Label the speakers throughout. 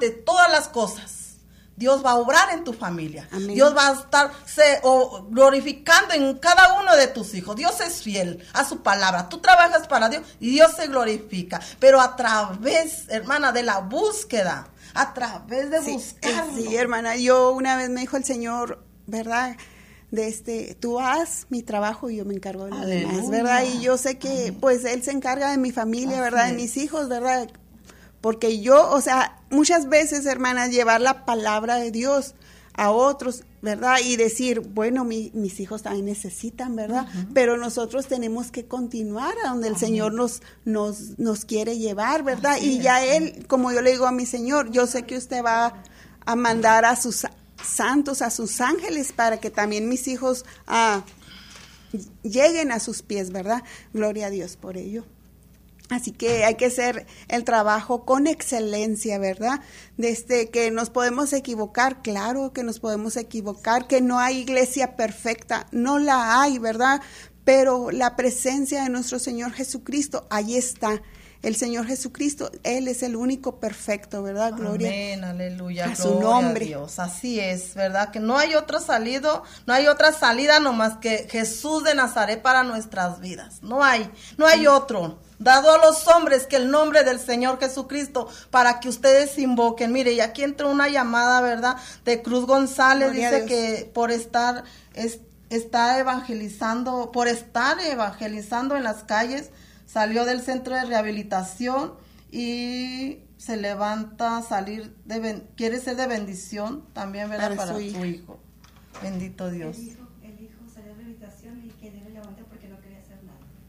Speaker 1: ante todas las cosas, Dios va a obrar en tu familia.
Speaker 2: Amén.
Speaker 1: Dios va a estar glorificando en cada uno de tus hijos. Dios es fiel a su palabra. Tú trabajas para Dios y Dios se glorifica. Pero a través, hermana, de la búsqueda, a través de buscarlo.
Speaker 2: Sí, hermana, yo una vez me dijo el Señor, ¿verdad? Tú haz mi trabajo y yo me encargo de lo demás, ¿verdad? Y yo sé que, pues, Él se encarga de mi familia, ¿verdad? De mis hijos, ¿verdad? Porque yo, o sea, muchas veces, hermanas, llevar la palabra de Dios a otros, ¿verdad? Y decir, bueno, mis hijos también necesitan, ¿verdad? Pero nosotros tenemos que continuar a donde el Señor nos quiere llevar, ¿verdad? Y ya Él, como yo le digo a mi Señor, yo sé que usted va a mandar a sus santos, a sus ángeles, para que también mis hijos lleguen a sus pies, ¿verdad? Gloria a Dios por ello. Así que hay que hacer el trabajo con excelencia, ¿verdad? Que nos podemos equivocar, claro que nos podemos equivocar, que no hay iglesia perfecta, no la hay, ¿verdad? Pero la presencia de nuestro Señor Jesucristo, ahí está. El Señor Jesucristo, Él es el único perfecto, ¿verdad? Gloria.
Speaker 1: Amén, aleluya,
Speaker 2: a su nombre.
Speaker 1: A Dios. Así es, ¿verdad? Que no hay otra salida nomás que Jesús de Nazaret para nuestras vidas. No hay otro. Dado a los hombres que el nombre del Señor Jesucristo para que ustedes invoquen. Mire, y aquí entró una llamada, ¿verdad? De Cruz González,
Speaker 2: Gloria
Speaker 1: dice que por estar evangelizando en las calles, salió del centro de rehabilitación y se levanta a quiere ser de bendición también, ¿verdad? Para su hijo. Bendito Dios.
Speaker 3: El hijo salió de rehabilitación y que Dios le levantó porque no quería hacer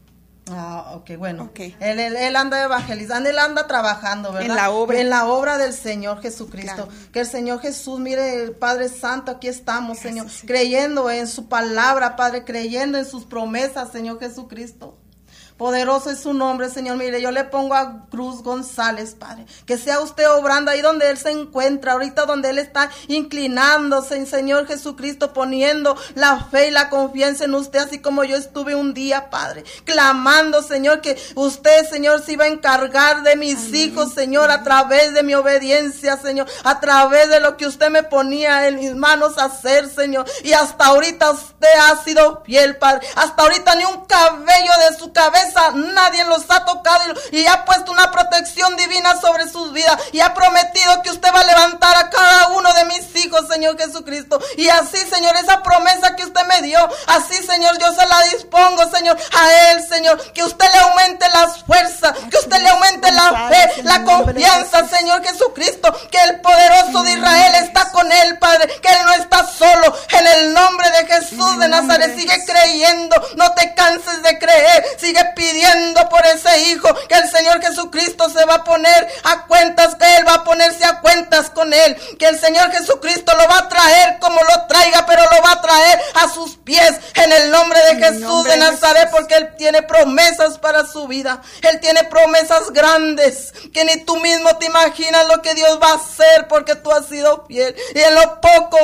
Speaker 3: nada.
Speaker 1: Ok, bueno.
Speaker 2: Okay.
Speaker 1: Él anda evangelizando, él anda trabajando, ¿verdad? En la obra del Señor Jesucristo. Claro. Que el Señor Jesús, mire, el Padre Santo, aquí estamos, gracias, Señor, creyendo en su palabra, Padre, creyendo en sus promesas, Señor Jesucristo. Poderoso es su nombre, Señor. Mire, yo le pongo a Cruz González, Padre, que sea usted obrando ahí donde él se encuentra, ahorita donde él está inclinándose, Señor Jesucristo, poniendo la fe y la confianza en usted, así como yo estuve un día, Padre, clamando, Señor, que usted, Señor, se iba a encargar de mis hijos, Señor, a través de mi obediencia, Señor, a través de lo que usted me ponía en mis manos a hacer, Señor, y hasta ahorita usted ha sido fiel, Padre, hasta ahorita ni un cabello de su cabeza nadie los ha tocado y ha puesto una protección divina sobre sus vidas y ha prometido que usted va a levantar a cada uno de mis hijos, Señor Jesucristo, y así, Señor, esa promesa que usted me dio, así, Señor, yo se la dispongo, Señor, a él, Señor, que usted le aumente las fuerzas, que usted le aumente la fe, la confianza, Señor Jesucristo, que el poderoso de Israel está con él, Padre, que él no está solo, en el nombre de Jesús de Nazaret. Sigue creyendo, no te canses de creer, sigue pidiendo por ese hijo, que el Señor Jesucristo se va a poner a cuentas, que él va a ponerse a cuentas con él, que el Señor Jesucristo lo va a traer como lo traiga, pero lo va a traer a sus pies, en el nombre de Jesús de Nazaret, porque él tiene promesas para su vida, él tiene promesas grandes, que ni tú mismo te imaginas lo que Dios va a hacer, porque tú has sido fiel, y en lo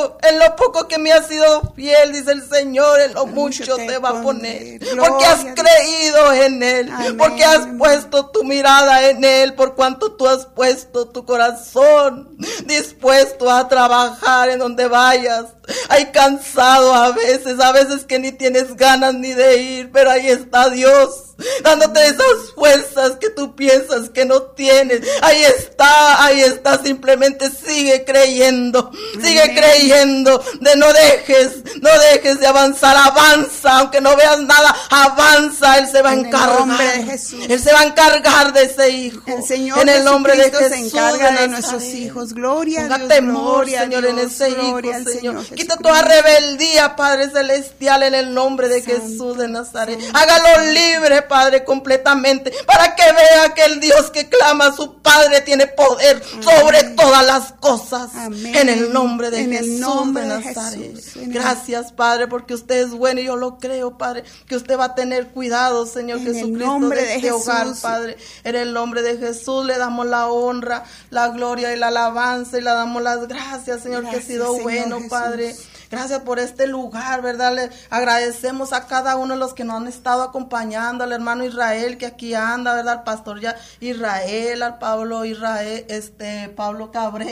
Speaker 1: poco que me has sido fiel, dice el Señor, en lo mucho te va a poner, porque has creído en él, amén, porque has puesto tu mirada en él, por cuanto tú has puesto tu corazón dispuesto a trabajar en donde vayas. Hay cansado a veces que ni tienes ganas ni de ir, pero ahí está Dios, dándote esas fuerzas que tú piensas que no tienes. Ahí está, simplemente sigue creyendo, no dejes de avanzar, avanza, aunque no veas nada, avanza, él se va a encargar, él se va a encargar de ese hijo,
Speaker 2: el Señor
Speaker 1: en el nombre de Jesús
Speaker 2: se encarga de nuestros hijos, gloria a Dios,
Speaker 1: temor, Señor, en ese hijo, Señor, quita toda rebeldía, Padre Celestial, en el nombre de Jesús de Nazaret, hágalo libre, Padre, completamente, para que vea que el Dios que clama a su Padre tiene poder sobre todas las cosas. Amén. En el nombre de Jesús de Nazaret. Gracias, Padre, porque usted es bueno y yo lo creo, Padre, que usted va a tener cuidado, Señor Jesucristo, de este hogar, Padre. En el nombre de Jesús le damos la honra, la gloria y la alabanza y le damos las gracias, Señor, que ha sido bueno, Padre. Gracias por este lugar, ¿verdad? Le agradecemos a cada uno de los que nos han estado acompañando, al hermano Israel que aquí anda, ¿verdad? Al pastor ya Israel, al Pablo Cabrera.